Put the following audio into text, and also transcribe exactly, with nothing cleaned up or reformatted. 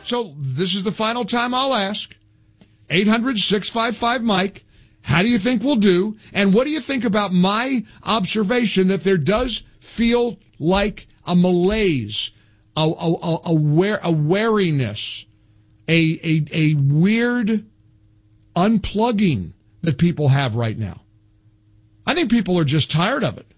So this is the final time I'll ask. eight hundred, six five five, Mike. How do you think we'll do? And what do you think about my observation that there does feel like a malaise, a, a, a, a, wear, a wariness, a, a, a weird unplugging that people have right now? I think people are just tired of it.